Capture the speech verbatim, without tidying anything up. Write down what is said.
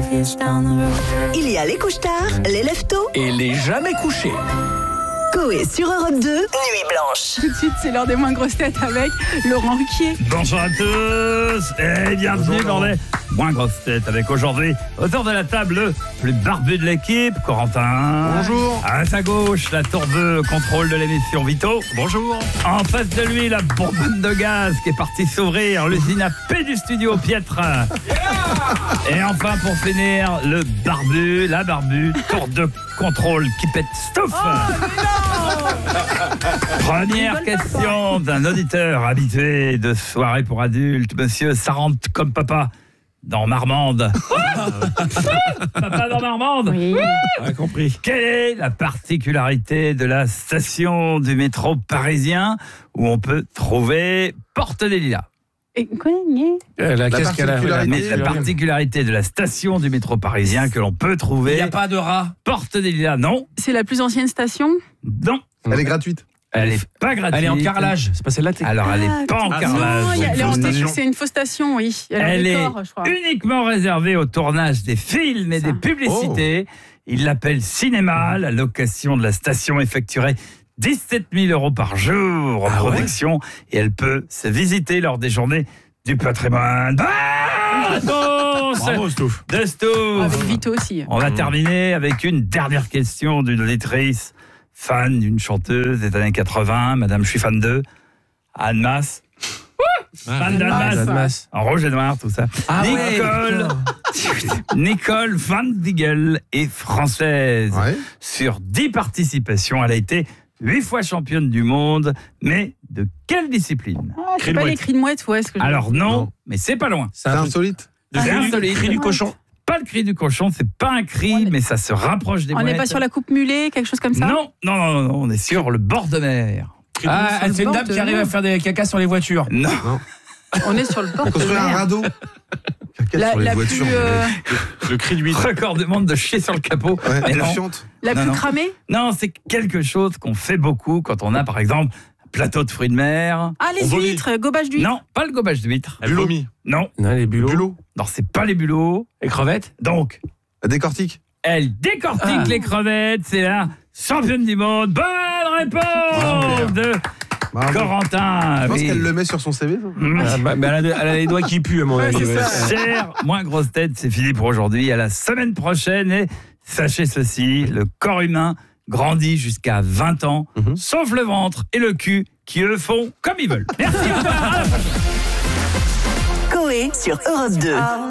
Il y a les couche-tard, les lève-tôt et les jamais couchés. Coé sur Europe deux, Nuit Blanche. Tout de suite, c'est l'heure des moins grosses têtes avec Laurent Ruquier. Bonjour à tous et bienvenue dans les moins grosses têtes avec aujourd'hui, autour de la table, le plus barbu de l'équipe, Corentin. Bonjour. À sa gauche, la tourbe contrôle de l'émission, Vito. Bonjour. En face de lui, la bonbonne de gaz qui est partie s'ouvrir, l'usine à paix du studio, Pietre. Yeah. Et enfin, pour finir, le barbu, la barbu, tour de contrôle qui pète Stouff. Oh, Première question d'un auditeur habitué de soirée pour adultes, monsieur Ça rentre comme papa dans Marmande. Papa dans Marmande. Oui. On a compris. Quelle est la particularité de la station du métro parisien où on peut trouver Porte des Lilas? Et quoi, Euh, la, la, qu'est-ce qu'elle a, particularité, la, la particularité de la station du métro parisien que l'on peut trouver. Il n'y a pas de rat. Porte des Lilas, non. C'est la plus ancienne station? Non. Elle est gratuite. Elle n'est pas gratuite. Elle est en carrelage. C'est pas celle-là. Alors, elle n'est pas en Ah, carrelage. non, il y a- elle est en Station. station. C'est une fausse station, oui. Elle, Elle est, est en décor, je crois. uniquement réservée au tournage des films et Ça. des publicités. Il l'appelle cinéma. La location de la station effectuerait dix-sept mille euros par jour en Ah ouais production. Et elle peut se visiter lors des journées du patrimoine. Ah, non, Bravo, Stouff. de Stouff. Avec Vito aussi. On va terminer avec une dernière question d'une auditrice fan d'une chanteuse des années quatre-vingts. Madame, je suis fan de Anne Masse. Fan d'Anne Masse. Masse. Masse. En rouge et noir, tout ça. Ah Nicole, Nicole Van Diegel est française. Ouais. Sur dix participations, elle a été huit fois championne du monde. Mais de quelle discipline? Ah, c'est pas les cris de mouette, ouais. Ce que je- Alors non, Non. mais c'est pas loin. C'est insolite. C'est Ah, insolite. Cri du cochon. Pas le cri du cochon, c'est pas un cri, On est- mais ça se rapproche des On n'est mouettes. pas sur la coupe mulet, quelque chose comme ça? Non, non, non, non, on est sur le bord de mer. Ah, Sur le c'est une bord dame de qui arrive à mer. faire des caca sur les voitures. Non, On est sur le bord de Construire un mer. radeau. Caca La, sur les la voitures. plus, euh, Le cri d'huile. record du monde de chier sur le capot. Ouais, Mais elle non, chiante. la Non, plus non. cramée? non, c'est quelque chose qu'on fait beaucoup quand on a, par exemple, un plateau de fruits de mer. Ah, les On vomit. huîtres, gobage d'huîtres. Non, pas le gobage d'huître. Elle vomit. Non, Non, les bulots. Bulot. non, c'est pas les bulots. Les crevettes. Donc, La décortique. elle décortique Ah. les crevettes. C'est la championne du monde. Bonne réponse de Bravo. Corentin. Je pense Oui. qu'elle le met sur son C V. ça. Mmh. Ah, bah, bah, elle, a, elle a les doigts qui puent, à mon avis. c'est ouais. ça. Cher, moins grosse tête, c'est fini pour aujourd'hui. À la semaine prochaine. Et sachez ceci, le corps humain grandit jusqu'à vingt ans, Mhm. sauf le ventre et le cul qui, eux, font comme ils veulent. Merci. Au revoir. Coé sur Europe deux.